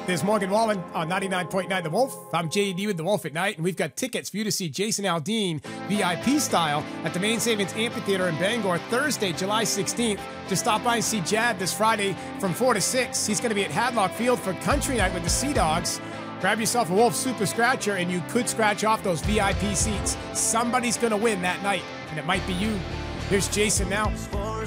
There's Morgan Wallen on 99.9 The Wolf. I'm JD with The Wolf at Night, and we've got tickets for you to see Jason Aldean VIP style at the Main Savings Amphitheater in Bangor Thursday, July 16th. Just stop by and see Jad this Friday from 4 to 6. He's going to be at Hadlock Field for Country Night with the Sea Dogs. Grab yourself a Wolf Super Scratcher, and you could scratch off those VIP seats. Somebody's going to win that night, and it might be you. Here's Jason now.